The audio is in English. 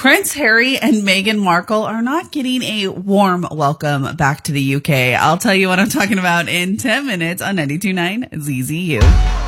Prince Harry and Meghan Markle are not getting a warm welcome back to the UK. I'll tell you what I'm talking about in 10 minutes on 92.9 ZZU.